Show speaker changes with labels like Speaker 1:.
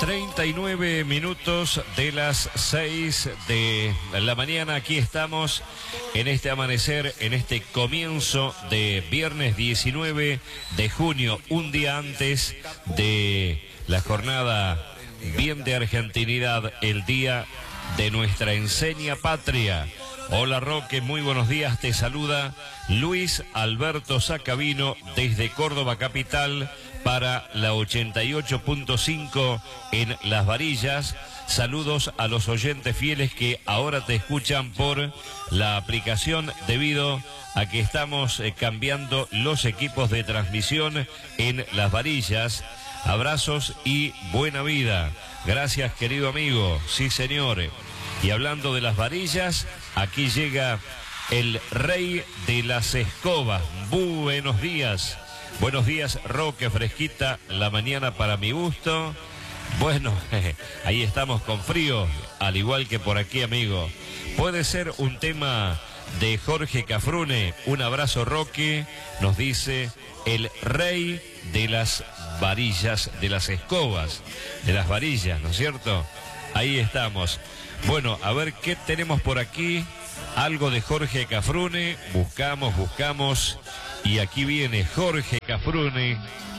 Speaker 1: 39 minutos de las 6 de la mañana. Aquí estamos en este amanecer, en este comienzo de viernes 19 de junio, un día antes de la jornada bien de argentinidad, el día de nuestra enseña patria. Hola Roque, muy buenos días, te saluda Luis Alberto Sacabino desde Córdoba capital para la 88.5 en Las Varillas. Saludos a los oyentes fieles que ahora te escuchan por la aplicación debido a que estamos cambiando los equipos de transmisión en Las Varillas. Abrazos y buena vida. Gracias, querido amigo. Sí, señor. Y hablando de Las Varillas, aquí llega el rey de las escobas. Buenos días. Buenos días, Roque, fresquita la mañana para mi gusto. Bueno, ahí estamos con frío, al igual que por aquí, amigo. Puede ser un tema de Jorge Cafrune. Un abrazo, Roque, nos dice el rey de las varillas, de las escobas, de las varillas, ¿no es cierto? Ahí estamos. Bueno, a ver qué tenemos por aquí. Algo de Jorge Cafrune. Buscamos. Y aquí viene Jorge Cafrune